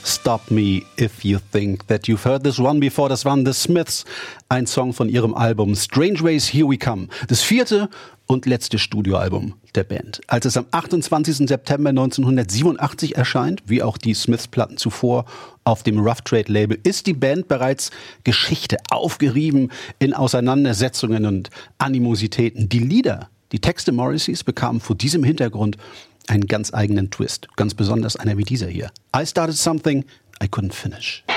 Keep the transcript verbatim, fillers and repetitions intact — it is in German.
Stop Me If You Think That You've Heard This One Before. Das waren The Smiths, ein Song von ihrem Album Strange Ways, Here We Come. Das vierte und letzte Studioalbum der Band. Als es am achtundzwanzigsten September neunzehnhundertsiebenundachtzig erscheint, wie auch die Smiths-Platten zuvor auf dem Rough Trade Label, ist die Band bereits Geschichte, aufgerieben in Auseinandersetzungen und Animositäten. Die Lieder, die Texte Morrisseys bekamen vor diesem Hintergrund einen ganz eigenen Twist. Ganz besonders einer wie dieser hier. I started something I couldn't finish.